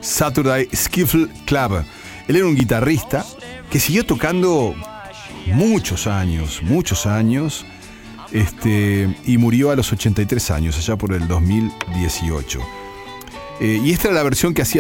Saturday Skiffle Club. Él era un guitarrista que siguió tocando muchos años, y murió a los 83 años, allá por el 2018. Y esta era la versión que hacía